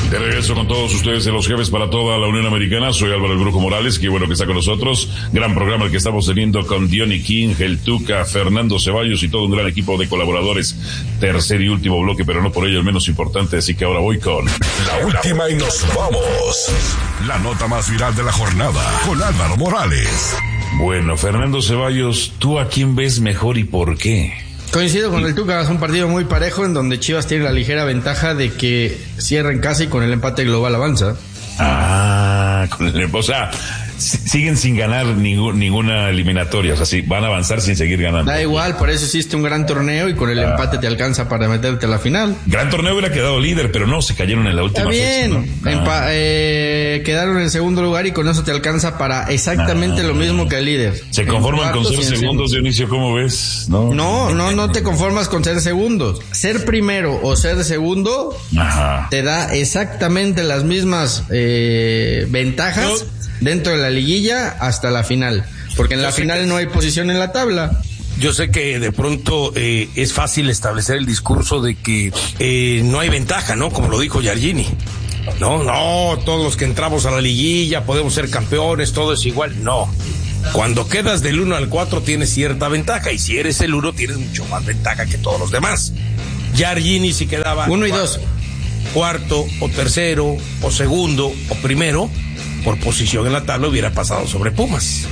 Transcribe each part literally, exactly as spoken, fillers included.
De regreso con todos ustedes en Los Jefes para toda la Unión Americana. Soy Álvaro El Brujo Morales, qué bueno que está con nosotros. Gran programa el que estamos teniendo con Diony King, El Tuca, Fernando Ceballos y todo un gran equipo de colaboradores. Tercer y último bloque, pero no por ello el menos importante, así que ahora voy con la última y nos vamos. La nota más viral de la jornada con Álvaro Morales. Bueno, Fernando Ceballos, ¿tú a quién ves mejor y por qué? Coincido con el Tuca, es un partido muy parejo en donde Chivas tiene la ligera ventaja de que cierra en casa y con el empate global avanza. Ah, con el, o sea, siguen sin ganar ningún, ninguna eliminatoria, o sea, sí, van a avanzar sin seguir ganando. Da igual, por eso hiciste un gran torneo y con el ah. empate te alcanza para meterte a la final. Gran torneo hubiera quedado líder, pero no, se cayeron en la última Está bien, fecha, ¿no? Empa- ah. eh, quedaron en segundo lugar y con eso te alcanza para exactamente ah. lo mismo que el líder. Se conforman con ser segundos, Dionisio, ¿cómo ves? No, no, no, no te conformas con ser segundos. Ser primero o ser segundo Ajá. te da exactamente las mismas eh, ventajas no. dentro de la liguilla hasta la final, porque en Yo la final que... no hay posición en la tabla. Yo sé que de pronto eh, es fácil establecer el discurso de que eh, no hay ventaja, ¿no? Como lo dijo Giardini. No, no, todos los que entramos a la liguilla podemos ser campeones, todo es igual. No. Cuando quedas del uno al cuatro tienes cierta ventaja, y si eres el uno tienes mucho más ventaja que todos los demás. Giardini si quedaba uno y dos, cuarto o tercero o segundo o primero, por posición en la tabla hubiera pasado sobre Pumas.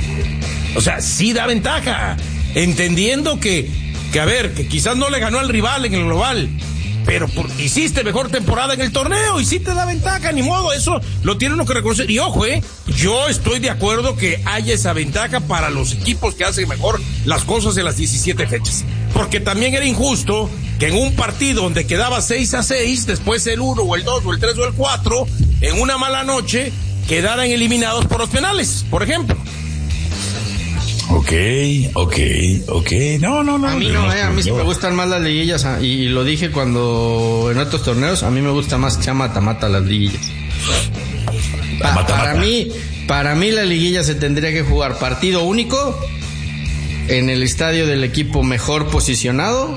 O sea, sí da ventaja, entendiendo que, que a ver, que quizás no le ganó al rival en el global, pero por, hiciste mejor temporada en el torneo y sí te da ventaja, ni modo, eso lo tiene uno que reconocer. Y ojo, eh, yo estoy de acuerdo que haya esa ventaja para los equipos que hacen mejor las cosas en las diecisiete fechas, porque también era injusto que en un partido donde quedaba seis a seis, después el uno o el dos o el tres o el cuatro, en una mala noche quedaran eliminados por los penales, por ejemplo. Ok, ok, ok. No, no, no. A mí no, no eh, a mí sí me gustan más las liguillas, y lo dije cuando en otros torneos, a mí me gusta más que sea mata-mata las liguillas. Pa- mata, para mata. mí, para mí la liguilla se tendría que jugar partido único en el estadio del equipo mejor posicionado.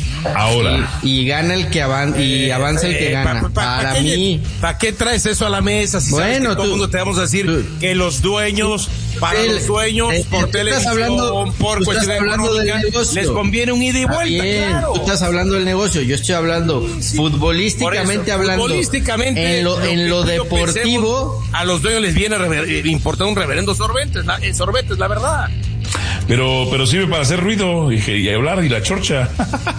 Ahora. Y, y gana el que avanza, y avanza el que gana. Pa, pa, Para pa mí. ¿Para qué traes eso a la mesa? Si bueno, sabes que todo el mundo te vamos a decir tú, que los dueños, para el, los dueños, el, por televisión, hablando, por cuestiones económicas, les conviene un ida y vuelta. Bien, claro. Tú estás hablando del negocio, yo estoy hablando sí, futbolísticamente eso, hablando. Futbolísticamente, en lo, en lo deportivo. A los dueños les viene rever, importar un reverendo sorbete, la, el sorbete es la verdad. Pero, pero sirve para hacer ruido y, y hablar y la chorcha.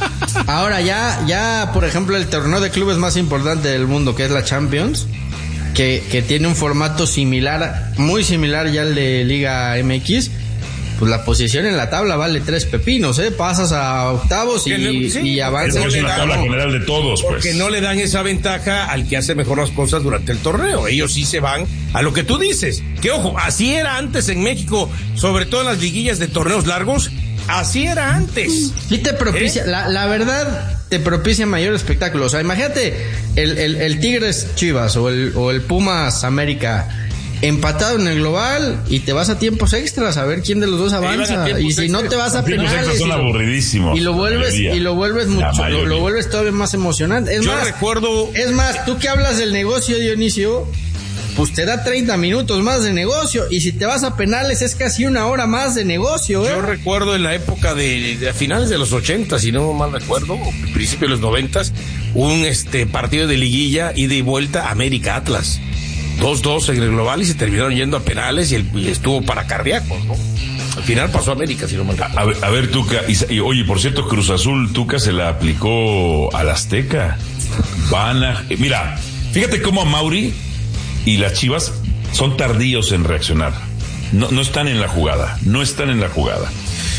Ahora ya, ya, por ejemplo, el torneo de clubes más importante del mundo, que es la Champions, que, que tiene un formato similar, muy similar ya al de Liga M X, pues la posición en la tabla vale tres pepinos, ¿eh? Pasas a octavos y, no, sí, y avanzas. Es una tabla general de todos, pues. Porque no le dan esa ventaja al que hace mejor las cosas durante el torneo. Ellos sí se van a lo que tú dices. Que ojo, así era antes en México, sobre todo en las liguillas de torneos largos, así era antes. Sí te propicia, ¿Eh? la, la verdad, te propicia mayor espectáculo. O sea, imagínate el, el, el Tigres Chivas o el, o el Pumas América empatado en el global y te vas a tiempos extras a ver quién de los dos avanza, y si no te vas a penales son aburridísimos, y lo vuelves y lo vuelves mucho lo, lo vuelves todavía más emocionante. Es Yo más, recuerdo es más, tú que hablas del negocio, Dionisio, pues te da treinta minutos más de negocio, y si te vas a penales es casi una hora más de negocio, ¿eh? Yo recuerdo en la época de, de a finales de los ochenta, si no mal recuerdo, o principios de los noventas, un este partido de liguilla ida y vuelta América Atlas. dos dos en el global y se terminaron yendo a penales y, el, y estuvo para cardíacos, ¿no? Al final pasó a América, si no me acuerdo. A ver, a ver, Tuca, y, y oye, por cierto, Cruz Azul, Tuca se la aplicó al Azteca. Van a, mira, fíjate cómo a Mauri y las Chivas son tardíos en reaccionar. No, no están en la jugada, no están en la jugada.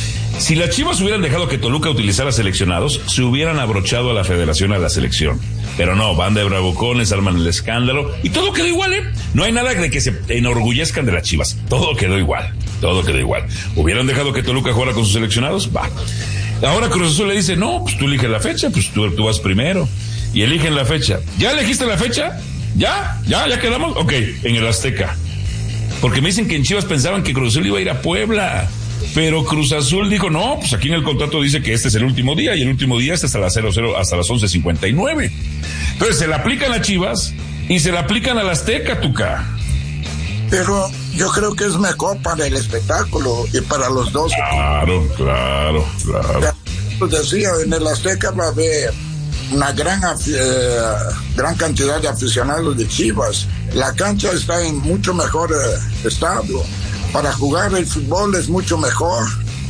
Si las Chivas hubieran dejado que Toluca utilizara seleccionados, se hubieran abrochado a la federación a la selección. Pero no, van de bravucones, arman el escándalo y todo quedó igual, ¿eh? No hay nada de que se enorgullezcan de las Chivas. Todo quedó igual, todo quedó igual. ¿Hubieran dejado que Toluca jugara con sus seleccionados? Va. Ahora Cruz Azul le dice, no, pues tú eliges la fecha, pues tú, tú vas primero. Y eligen la fecha. ¿Ya elegiste la fecha? ¿Ya? ¿Ya? ¿Ya quedamos? Ok, en el Azteca. Porque me dicen que en Chivas pensaban que Cruz Azul iba a ir a Puebla. Pero Cruz Azul dijo, no, pues aquí en el contrato dice que este es el último día, y el último día es hasta las cero cero, hasta las once cincuenta y nueve. Entonces se le aplican a Chivas, y se la aplican al Azteca, Tuca. Pero yo creo que es mejor para el espectáculo y para los dos. Claro, claro, claro. Pues decía, en el Azteca va a haber una gran, eh, gran cantidad de aficionados de Chivas. La cancha está en mucho mejor eh, estado. Para jugar el fútbol es mucho mejor.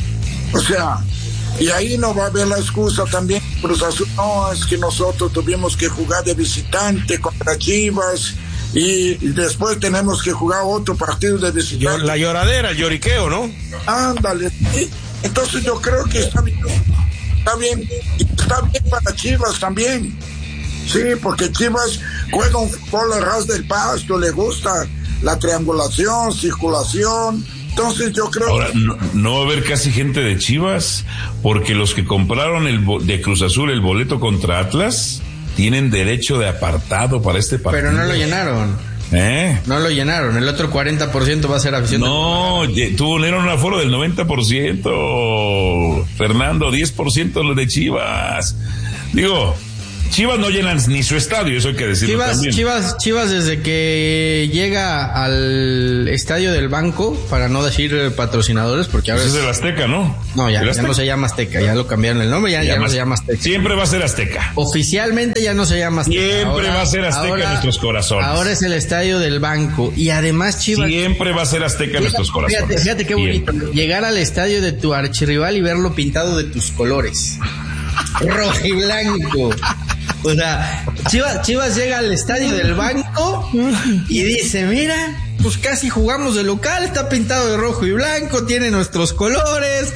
O sea, y ahí no va a haber la excusa también. Cruz Azul, no, es que nosotros tuvimos que jugar de visitante contra Chivas y, y después tenemos que jugar otro partido de visitante. La lloradera, el lloriqueo, ¿no? Ándale. Entonces yo creo que está bien. Está bien. Está bien para Chivas también. Sí, porque Chivas juega un fútbol a ras del pasto, le gusta la triangulación, circulación. Entonces yo creo Ahora, que... no, no va a haber casi gente de Chivas, porque los que compraron el bo- de Cruz Azul el boleto contra Atlas tienen derecho de apartado para este partido. Pero no lo llenaron. ¿Eh? No lo llenaron. El otro cuarenta por ciento va a ser afición. No, ye- tuvieron un aforo del noventa por ciento. Fernando, diez por ciento los de Chivas. Digo, Chivas no llenan ni su estadio, eso hay que decirlo Chivas, también. Chivas, Chivas desde que llega al estadio del Banco, para no decir eh, patrocinadores, porque ahora Ese es es... el Azteca, ¿no? No, ya, ¿El ya Azteca? no se llama Azteca, ya lo cambiaron el nombre, ya, ya, llama- no se llama Azteca. Siempre va a ser Azteca. Oficialmente ya no se llama Azteca. Siempre va a ser Azteca en nuestros corazones. Ahora es el estadio del Banco. Y además Chivas... Siempre va a ser Azteca en nuestros corazones. Fíjate, fíjate qué bonito. Siempre. Llegar al estadio de tu archirrival y verlo pintado de tus colores. Rojo y blanco. O sea, Chivas, Chivas llega al estadio del Banco y dice, mira, pues casi jugamos de local, está pintado de rojo y blanco, tiene nuestros colores,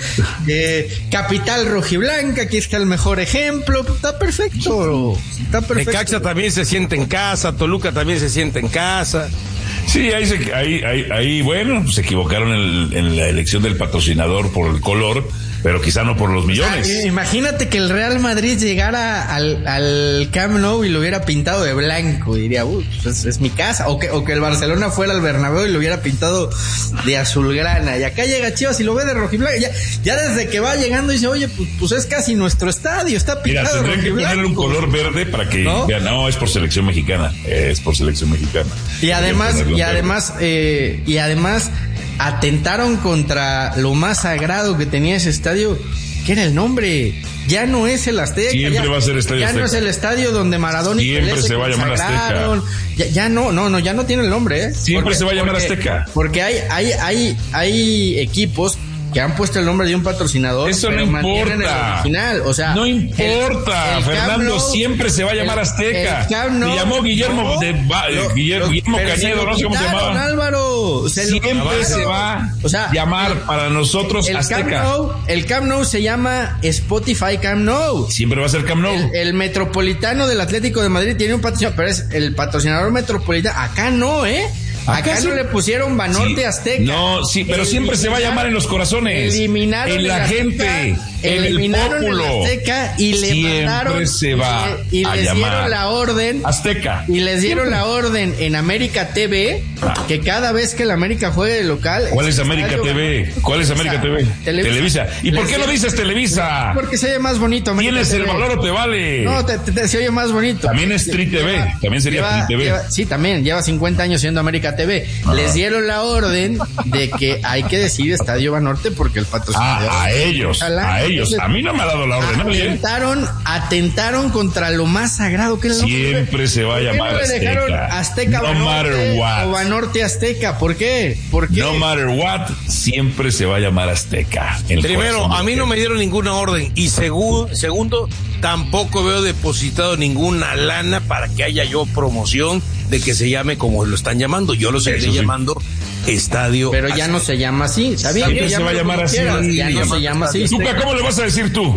eh, capital rojiblanca, aquí está el mejor ejemplo, está perfecto, está perfecto. Necaxa también se siente en casa, Toluca también se siente en casa. Sí, ahí, se, ahí, ahí, ahí, bueno, pues se equivocaron en, en la elección del patrocinador por el color, pero quizá no por los millones. Ah, imagínate que el Real Madrid llegara al, al Camp Nou y lo hubiera pintado de blanco, diría, uy, pues es, es mi casa, o que, o que el Barcelona fuera al Bernabéu y lo hubiera pintado de azulgrana, y acá llega Chivas y lo ve de rojiblanco, ya, ya desde que va llegando dice, oye, pues, pues es casi nuestro estadio, está Mira, pintado de tendrían que ponerle un rojiblanco. color verde para que ¿No? vean, no, es por selección mexicana, es por selección mexicana. Y además, Tendrían que y ponerlo además, eh, y además atentaron contra lo más sagrado que tenía ese estadio, que era el nombre. Ya no es el Azteca. Siempre ya, va a ser Estadio Ya Azteca. no es el estadio donde Maradona y Siempre Pelé se va a llamar consagraron. Ya, ya no, no, no, ya no tiene el nombre, ¿eh? Siempre se va a llamar porque- Azteca. Porque hay, hay, hay, hay equipos que han puesto el nombre de un patrocinador. Eso no pero mantienen importa. el original. O sea, No importa, el- el Fernando, Camp Nou- siempre se va a llamar el- Azteca. el Camp Nou- Se llamó Guillermo No, de Ba- lo- Guillermo, lo- Guillermo pero se Cañedo, lo no sé cómo se quitaron, llamaba. Álvaro, se lo Siempre quitaron. se va a O sea, llamar el- para nosotros el Camp Azteca. Nou, el Camp Nou se llama Spotify Camp Nou. Siempre va a ser Camp Nou. El, el Metropolitano del Atlético de Madrid tiene un patrocinador, pero es el patrocinador metropolitano. Acá no, ¿eh? Acá, Acá sí. no le pusieron Banorte Sí. Azteca. No, sí, pero siempre se va a llamar en los corazones. Eliminaron en la el gente, Azteca, en el eliminaron pueblo. el Azteca y le Siempre mandaron se va y, le- y a les llamar dieron la orden Azteca. y les dieron Siempre. la orden en América T V Ah. que cada vez que el América juegue de local. ¿Cuál es ese América estadio T V? ganó. ¿Cuál es América T V? Televisa. Televisa. ¿Y por Les qué no dieron- dices Televisa? Porque se oye más bonito. América ¿Tienes el T V. valor o te vale? No, te, te- te- se oye más bonito. También es Tri T V, también sería lleva- Tri T V. lleva- sí, también, lleva cincuenta años siendo América T V. Ah. Les dieron la orden de que hay que decir Estadio Banorte porque el patrocinador... Ah, a ellos, Ojalá. a ellos. Entonces, A mí no me ha dado la orden nadie. Atentaron, atentaron contra lo más sagrado que era el nombre. Siempre se va a ¿Por qué llamar no le dejaron Azteca? Azteca No Banorte matter what. o Banorte Azteca? ¿Por qué? ¿Por qué? No matter what, siempre se va a llamar Azteca. El Primero, corazón a mí de- no me dieron ninguna orden. Y segu- segundo, tampoco veo depositado ninguna lana para que haya yo promoción de que se llame como lo están llamando. Yo lo seguiré Eso sí. llamando Estadio Pero ya no se llama así, ¿está bien? Siempre se va a Llámalo llamar como así. quieras, Ya no se llama así. Tuca, ¿cómo le vas a decir tú?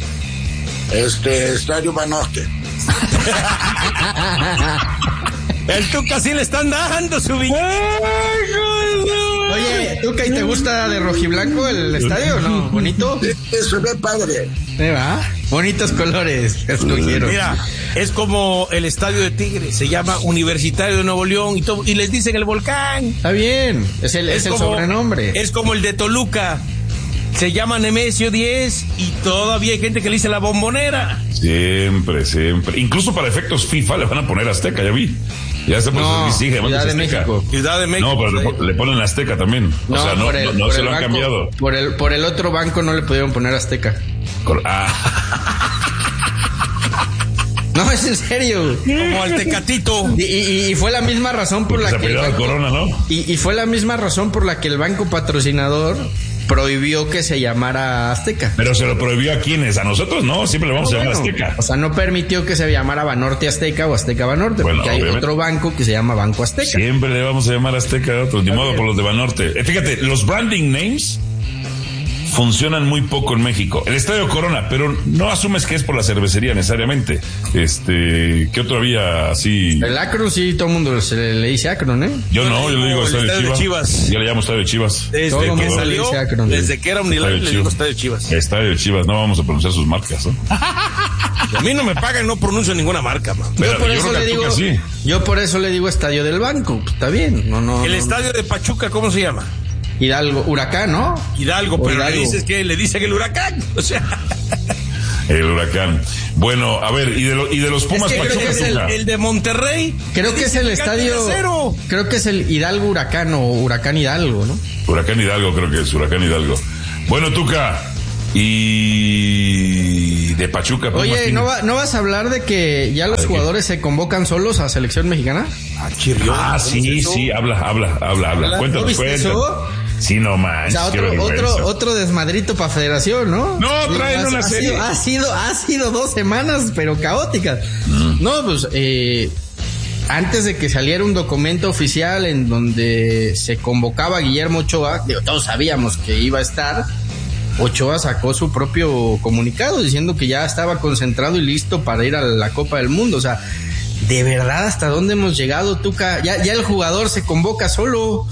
Este, Estadio Banorte. El Tuca sí le están dando su billete. Oye, ¿tú que te gusta de rojiblanco el estadio o no? ¿Bonito? Sí, se ve padre. ¿Eh, va? Bonitos colores escogieron. Mira, es como el estadio de Tigres, se llama Universitario de Nuevo León y, todo, y les dicen el Volcán. Está bien, es el, es el como, sobrenombre. Es como el de Toluca, se llama Nemesio diez y todavía hay gente que le dice la Bombonera. Siempre, siempre. Incluso para efectos FIFA le van a poner Azteca, ya vi. Ya se puso No, sí, Ciudad de México. Ciudad de México. No, pero le, le ponen Azteca también. O sea, no, el, no, no se lo banco, han cambiado. Por el, por el otro banco no le pudieron poner Azteca. Cor- ah. No, es en serio. Como al Tecatito. Y, y, y fue la misma razón por Porque la se que el apellidaba banco, Corona, ¿no? y, y fue la misma razón por la que el banco patrocinador prohibió que se llamara Azteca. Pero se lo prohibió a quienes, a nosotros no, siempre le vamos No, a llamar bueno, Azteca. O sea, no permitió que se llamara Banorte Azteca o Azteca Banorte, Bueno, porque hay obviamente. otro banco que se llama Banco Azteca. Siempre le vamos a llamar Azteca a otro, ni modo por los de Banorte. Eh, fíjate, los branding names funcionan muy poco en México. El Estadio Corona, pero no asumes que es por la cervecería necesariamente. Este, ¿qué otro había así? El Akron sí, todo el mundo se le, le dice Akron, ¿eh? Yo no, yo le digo el Estadio Estadio Chivas. de Chivas. Yo le llamo Estadio Chivas. Desde Todo que mundo salió, dice Akron. desde que era Omnilife, Estadio le digo Chivas. Estadio Chivas. Estadio Chivas, no vamos a pronunciar sus marcas, ¿no? A mí no me pagan, no pronuncio ninguna marca, man. Pero yo por yo eso creo le que digo, Tuca sí. yo por eso le digo Estadio del Banco, pues, está bien, no, no. El no, estadio de Pachuca, ¿cómo se llama? Hidalgo, Huracán, ¿no? Hidalgo, O pero Hidalgo. le dices que le dicen el Huracán. O sea, El Huracán. Bueno, a ver, y de, lo- y de los Pumas Es que creo Pachuca, que es el- Tuca. el de Monterrey. Creo que es el estadio, Cero. creo que es el Hidalgo Huracán o Huracán Hidalgo, ¿no? Huracán Hidalgo, creo que es Huracán Hidalgo. Bueno, Tuca, y de Pachuca. Pumas, Oye, ¿quién? ¿no, va- ¿no vas a hablar de que ya los ¿De qué? jugadores se convocan solos a selección mexicana? Ah, chirrión. Ah, ¿cómo sí, es eso? sí, habla, habla, habla, habla. ¿No Cuéntanos, viste cuéntanos. eso? Sí, no O manches, sea, qué otro, vergüenza. otro, otro desmadrito para federación, ¿no? No, traen Ha- una ha serie. Sido, ha sido, ha sido dos semanas, pero caóticas. Mm. No, pues, eh, antes de que saliera un documento oficial en donde se convocaba a Guillermo Ochoa, digo, todos sabíamos que iba a estar, Ochoa sacó su propio comunicado diciendo que ya estaba concentrado y listo para ir a la Copa del Mundo. O sea, ¿de verdad hasta dónde hemos llegado, Tuca? Ya, ya el jugador se convoca solo.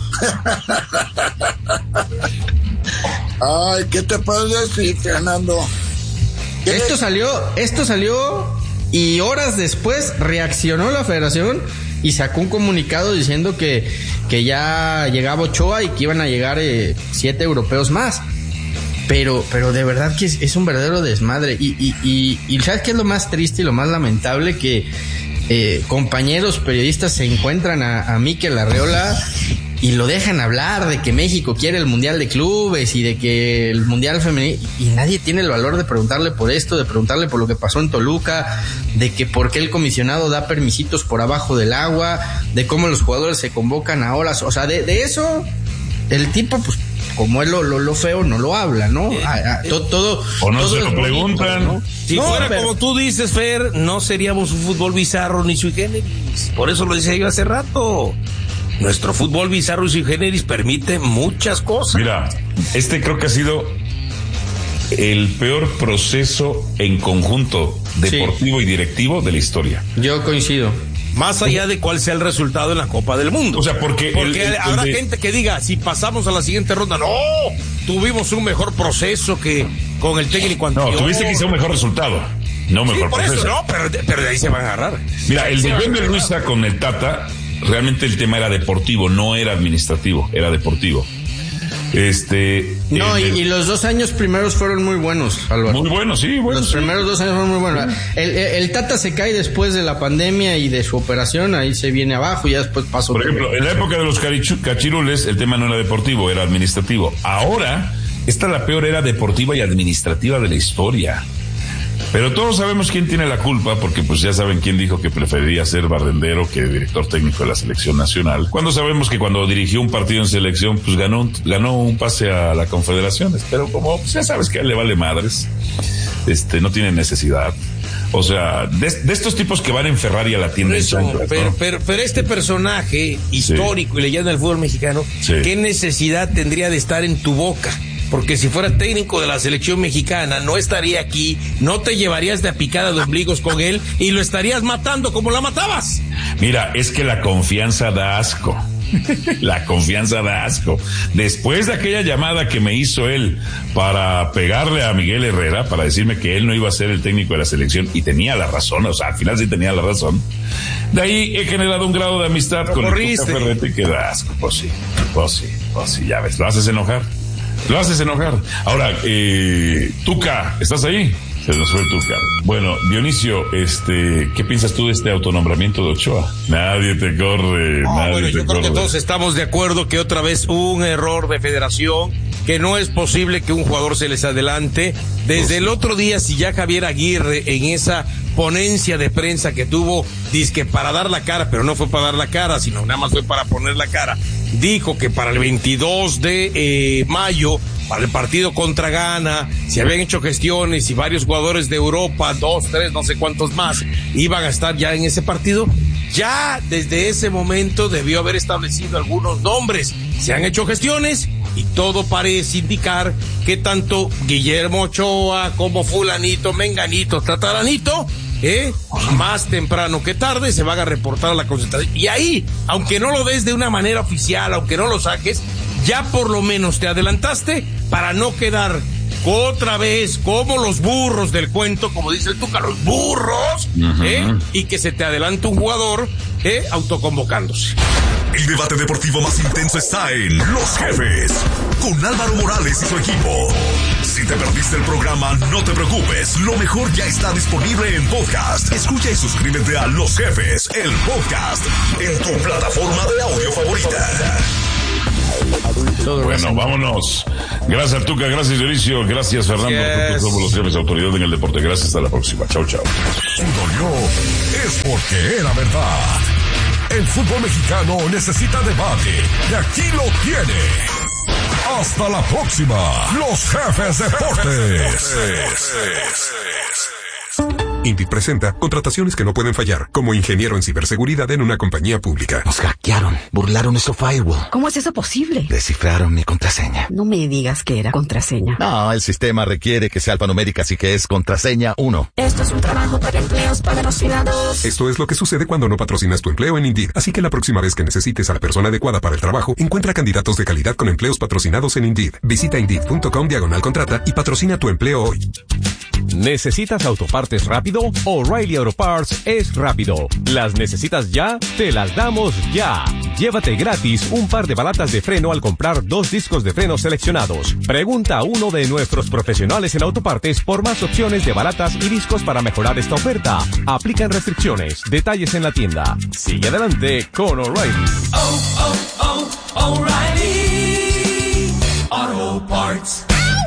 Ay, ¿qué te puedo decir, Fernando? ¿Qué Esto salió, esto salió y horas después reaccionó la federación y sacó un comunicado diciendo que, que ya llegaba Ochoa y que iban a llegar eh, siete europeos más. Pero, pero de verdad que es, es un verdadero desmadre. Y, y, y, y ¿sabes qué es lo más triste y lo más lamentable? Que eh, compañeros periodistas se encuentran a, a Mikel Arreola y lo dejan hablar de que México quiere el Mundial de Clubes y de que el Mundial Femenino, y nadie tiene el valor de preguntarle por esto, de preguntarle por lo que pasó en Toluca, de que por qué el comisionado da permisitos por abajo del agua, de cómo los jugadores se convocan a horas. O sea, de, de eso el tipo, pues, como es lo, lo, lo feo, no lo habla, ¿no? A, a, to, todo, O no todo se es lo bonito, preguntan. ¿no? Si No, fuera pero- como tú dices, Fer, no seríamos un fútbol bizarro ni sui generis. Por eso lo decía yo hace rato. Nuestro fútbol bizarro y sui generis permite muchas cosas. Mira, este creo que ha sido el peor proceso en conjunto deportivo y directivo de la historia. Yo coincido. Más allá de cuál sea el resultado en la Copa del Mundo. O sea, porque... Porque el- el- habrá el de- gente que diga, si pasamos a la siguiente ronda, no, tuvimos un mejor proceso que con el técnico anterior. No, tuviste quizá un mejor resultado, no Sí, mejor por proceso. eso, no, pero, pero de ahí se van a agarrar. Mira, el Se de van a John de agarrar. Luisa con el Tata, realmente el tema era deportivo, no era administrativo, era deportivo. Este... No, el y, de- y los dos años primeros fueron muy buenos, Álvaro. Muy bueno, sí, bueno. Los sí. primeros dos años fueron muy buenos. El, el, el Tata se cae después de la pandemia y de su operación, ahí se viene abajo y ya después pasó. Por ejemplo, en la época de los carichu- cachirules, el tema no era deportivo, era administrativo. Ahora, esta es la peor era deportiva y administrativa de la historia. Pero todos sabemos quién tiene la culpa, porque pues ya saben quién dijo que preferiría ser barrendero que director técnico de la selección nacional. Cuando sabemos que cuando dirigió un partido en selección, pues ganó, un- ganó un pase a la Confederaciones. Pero como pues, ya sabes que a él le vale madres, este, no tiene necesidad. O sea, de, de estos tipos que van en Ferrari a la tienda en Eso, chanclas, pero, ¿no? pero, pero este personaje histórico y leyenda del fútbol mexicano, Sí. ¿qué necesidad tendría de estar en tu boca? Porque si fuera técnico de la selección mexicana, no estaría aquí, no te llevarías de a picada de ombligos con él y lo estarías matando como la matabas. Mira, es que la confianza da asco. La confianza da asco. Después de aquella llamada que me hizo él para pegarle a Miguel Herrera, para decirme que él no iba a ser el técnico de la selección, y tenía la razón, o sea, al final sí tenía la razón. De ahí he generado un grado de amistad Lo con el corriste. Tuca Ferretti que da asco. Pues sí, pues sí, pues sí, ya ves, lo haces enojar. Lo haces enojar. Ahora, eh, Tuca, ¿estás ahí? Sí, Se nos fue el Tuca. Bueno, Dionisio, este, ¿qué piensas tú de este autonombramiento de Ochoa? Nadie te corre, no, nadie bueno, te yo corre. creo que todos estamos de acuerdo que otra vez un error de federación, que no es posible que un jugador se les adelante. Desde el otro día, si ya Javier Aguirre en esa ponencia de prensa que tuvo, dizque para dar la cara, pero no fue para dar la cara, sino nada más fue para poner la cara, dijo que para el veintidós de eh, mayo, para el partido contra Ghana, se habían hecho gestiones y varios jugadores de Europa, dos, tres, no sé cuántos más, iban a estar ya en ese partido. Ya desde ese momento debió haber establecido algunos nombres. Se han hecho gestiones y todo parece indicar que tanto Guillermo Ochoa como fulanito, menganito, tataranito, eh, más temprano que tarde se van a reportar a la concentración. Y ahí, aunque no lo des de una manera oficial, aunque no lo saques, ya por lo menos te adelantaste para no quedar otra vez como los burros del cuento, como dice el Tuca, los burros, uh-huh. ¿eh? Y que se te adelante un jugador, ¿eh? Autoconvocándose. El debate deportivo más intenso está en Los Jefes, con Álvaro Morales y su equipo. Si te perdiste el programa, no te preocupes, lo mejor ya está disponible en podcast. Escucha y suscríbete a Los Jefes, el podcast, en tu plataforma de audio favorita. Todo bueno, eso. Vámonos. Gracias, Tuca. Gracias, Dionisio. Gracias, Fernando. Yes. Somos Los Jefes, autoridad en el deporte. Gracias. Hasta la próxima. Chao, chao. Si dolió, es porque era verdad. El fútbol mexicano necesita debate. Y aquí lo tiene. Hasta la próxima. Los Jefes Deportes. Indeed presenta contrataciones que no pueden fallar, como ingeniero en ciberseguridad en una compañía pública. Nos hackearon, burlaron nuestro firewall. ¿Cómo es eso posible? Descifraron mi contraseña. No me digas que era contraseña. No, el sistema requiere que sea alfanumérica, así que es contraseña uno. Esto es un trabajo para empleos patrocinados. Esto es lo que sucede cuando no patrocinas tu empleo en Indeed. Así que la próxima vez que necesites a la persona adecuada para el trabajo, encuentra candidatos de calidad con empleos patrocinados en Indeed. Visita Indeed.com diagonal contrata y patrocina tu empleo hoy. ¿Necesitas autopartes rápido? O'Reilly Auto Parts es rápido. ¿Las necesitas ya? Te las damos ya. Llévate gratis un par de balatas de freno al comprar dos discos de freno seleccionados. Pregunta a uno de nuestros profesionales en autopartes por más opciones de balatas y discos para mejorar esta oferta. Aplican restricciones. Detalles en la tienda. Sigue adelante con O'Reilly. Oh, oh, oh, O'Reilly Auto Parts.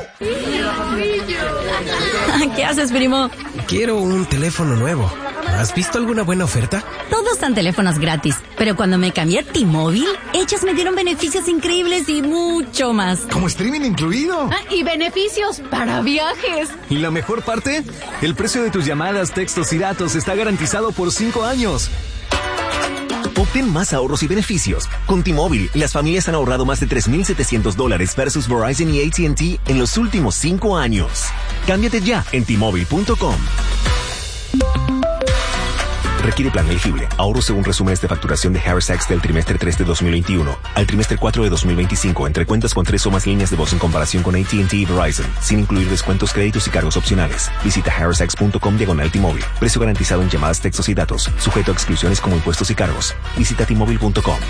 ¿Qué haces, primo? Quiero un teléfono nuevo. ¿Has visto alguna buena oferta? Todos dan teléfonos gratis, pero cuando me cambié a T-Mobile, ellos me dieron beneficios increíbles y mucho más. ¿Como streaming incluido? Ah, y beneficios para viajes. ¿Y la mejor parte? El precio de tus llamadas, textos y datos está garantizado por cinco años. Obtén más ahorros y beneficios. Con T-Mobile, las familias han ahorrado más de tres mil setecientos dólares versus Verizon y A T and T en los últimos cinco años. Cámbiate ya en T Mobile punto com. Requiere plan elegible. Ahorro según resúmenes de facturación de Harris Sachs del trimestre tres de dos mil veintiuno al trimestre cuatro de dos mil veinticinco entre cuentas con tres o más líneas de voz en comparación con A T and T y Verizon, sin incluir descuentos, créditos y cargos opcionales. Visita harris sachs punto com diagonal T-Mobile. Precio garantizado en llamadas, textos y datos. Sujeto a exclusiones como impuestos y cargos. Visita T Mobile punto com.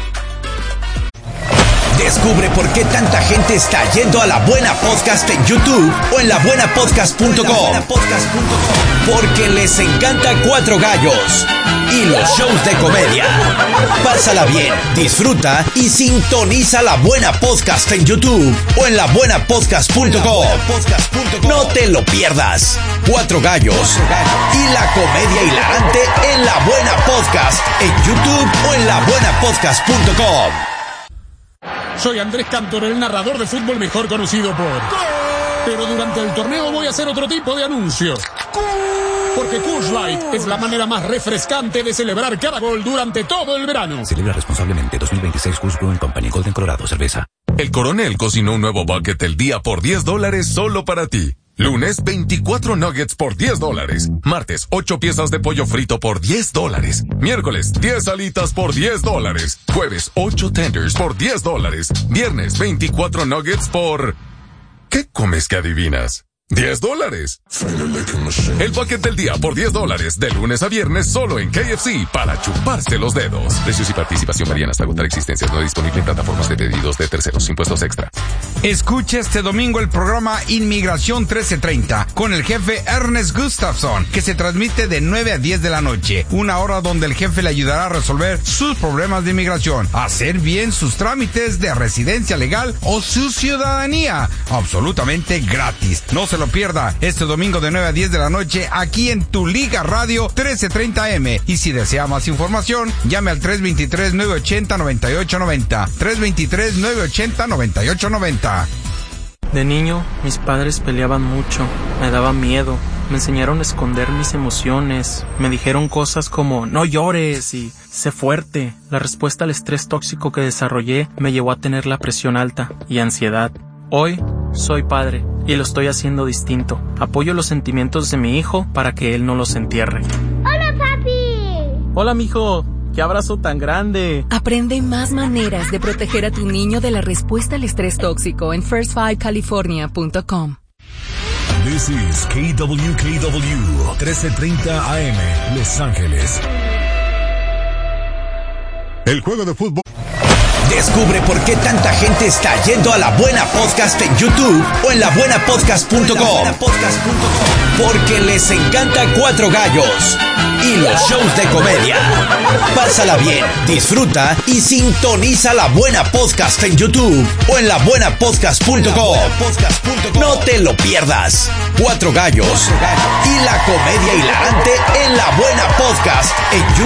Descubre por qué tanta gente está yendo a La Buena Podcast en YouTube o en la buena podcast punto com. Porque les encanta Cuatro Gallos y los shows de comedia. Pásala bien, disfruta y sintoniza La Buena Podcast en YouTube o en la buena podcast punto com. No te lo pierdas. Cuatro Gallos y la comedia hilarante en La Buena Podcast en YouTube o en la buena podcast punto com. Soy Andrés Cantor, el narrador de fútbol mejor conocido por... Pero durante el torneo voy a hacer otro tipo de anuncios. Porque Coors Light es la manera más refrescante de celebrar cada gol durante todo el verano. Celebra responsablemente. Dos mil veintiséis Coors Brewing Company, Golden, Colorado, cerveza. El Coronel cocinó un nuevo bucket del día por diez dólares solo para ti. Lunes, veinticuatro nuggets por diez dólares. Martes, ocho piezas de pollo frito por diez dólares. Miércoles, diez alitas por diez dólares. Jueves, ocho tenders por diez dólares. Viernes, veinticuatro nuggets por... ¿Qué comes que adivinas? diez dólares. El bucket del día por diez dólares, de lunes a viernes, solo en K F C, para chuparse los dedos. Precios y participación varían hasta agotar existencias. No disponible en plataformas de pedidos de terceros. Impuestos extra. Escucha este domingo el programa Inmigración trece treinta con el jefe Ernest Gustafson, que se transmite de nueve a diez de la noche. Una hora donde el jefe le ayudará a resolver sus problemas de inmigración, hacer bien sus trámites de residencia legal o su ciudadanía. Absolutamente gratis. No se lo pierda este domingo de nueve a diez de la noche aquí en Tu Liga Radio trece treinta A M. Y si desea más información, llame al tres dos tres, nueve ocho cero, nueve ocho nueve cero. tres dos tres, nueve ocho cero, nueve ocho nueve cero. De niño, mis padres peleaban mucho, me daba miedo, me enseñaron a esconder mis emociones, me dijeron cosas como no llores y sé fuerte. La respuesta al estrés tóxico que desarrollé me llevó a tener la presión alta y ansiedad. Hoy soy padre y lo estoy haciendo distinto. Apoyo los sentimientos de mi hijo para que él no los entierre. ¡Hola, papi! Hola, mijo. ¡Qué abrazo tan grande! Aprende más maneras de proteger a tu niño de la respuesta al estrés tóxico en first five california punto com. This is K W K W trece treinta A M, Los Ángeles. El juego de fútbol. Descubre por qué tanta gente está yendo a La Buena Podcast en YouTube o en la buena podcast punto com. Porque les encanta Cuatro Gallos y los shows de comedia. Pásala bien, disfruta y sintoniza La Buena Podcast en YouTube o en la buena podcast punto com. No te lo pierdas. Cuatro Gallos y la comedia hilarante en La Buena Podcast en YouTube.